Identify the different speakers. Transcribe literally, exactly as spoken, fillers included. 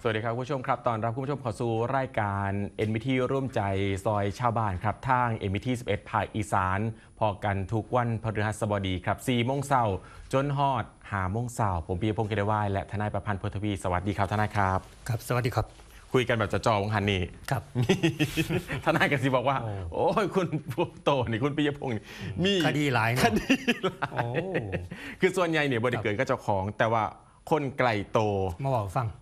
Speaker 1: สวัสดีครับคุณผู้ชมครับตอนรับคุณผู้ชมเข้าสู่รายการ เอ็น บี ที ร่วมใจซอยชาวบ้านครับทาง เอ็น บี ที สิบเอ็ด ภาคอีสานพอกันทุกวันพฤหัสบดีครับสี่โมงเช้าจนฮอดห้าโมงเช้าผมปียพงศ์เกดวายและทนายประพันธ์โพธวีสวัสดีครับทนายครับ
Speaker 2: ครับสวัสดีครับ
Speaker 1: คุยกันแบบจะจอวงหันนี่
Speaker 2: ครับ
Speaker 1: ทนายกันสิบอกว่าโอ้ยคุณโตนี่คุณปียพงศ์มี
Speaker 2: คดีหลาย
Speaker 1: คดีหลายคือส่วนใหญ่เนี่ยบริเกิดก็เจ้าของแต่ว่าคนไกลโต
Speaker 2: มาบอกฟัง